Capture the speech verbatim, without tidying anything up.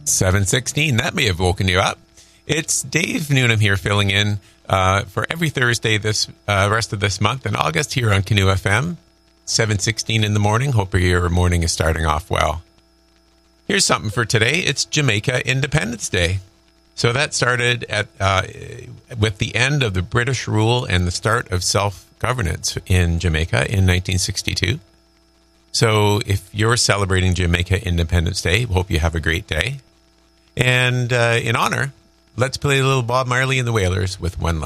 seven sixteen. That may have woken you up. It's Dave Newnham here filling in uh, for every Thursday this uh, rest of this month in August here on Canoe F M. seven sixteen in the morning. Hope your morning is starting off well. Here's something for today. It's Jamaica Independence Day. So that started at uh, with the end of the British rule and the start of self-governance in Jamaica in nineteen sixty-two. So if you're celebrating Jamaica Independence Day, hope you have a great day. And uh, in honor, let's play a little Bob Marley and the Wailers with One Love.